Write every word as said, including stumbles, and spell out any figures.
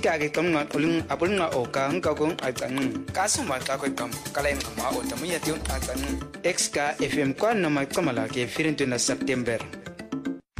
ka ke kam ngat ulung apul nga o ka ang ka kong ay kan ka suma ka ko kam kalay nga ma o tamu ya tiun akan X K F M kwa na mai kamala ke firin na September